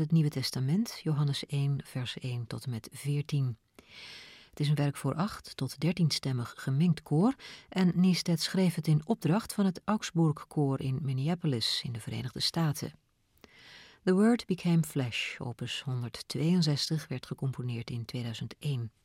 het Nieuwe Testament, Johannes 1, vers 1 tot en met 14. Het is een werk voor 8 tot 13-stemmig gemengd koor en Niestedt schreef het in opdracht van het Augsburg Koor in Minneapolis in de Verenigde Staten. The Word Became Flesh, opus 162, werd gecomponeerd in 2001.